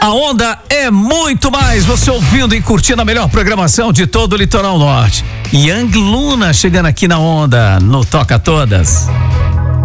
A Onda é muito mais. Você ouvindo e curtindo a melhor programação de todo o Litoral Norte. Young Luna chegando aqui na Onda, no Toca Todas.